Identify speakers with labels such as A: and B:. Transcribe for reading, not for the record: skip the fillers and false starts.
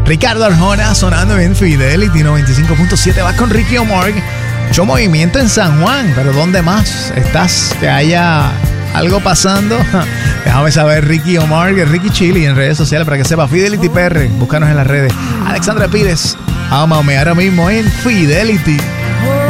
A: Ricardo Arjona sonando en Fidelity 95.7. Vas con Ricky Omar. Mucho movimiento en San Juan, pero ¿dónde más estás? Que haya algo pasando. Déjame saber, Ricky Omar, Ricky Chili en redes sociales para que sepa. Fidelity PR, búscanos en las redes. Alexandra Pires, ámame ahora mismo en Fidelity.